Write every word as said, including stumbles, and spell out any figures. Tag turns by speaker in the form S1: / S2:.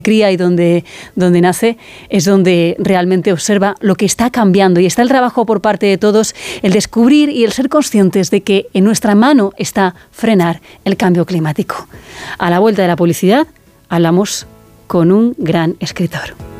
S1: cría y donde, donde nace, es donde realmente observa lo que está cambiando. Y está el trabajo por parte de todos, el descubrir y el ser conscientes de que en nuestra mano está frenar el cambio climático. A la vuelta de la publicidad, hablamos con un gran escritor.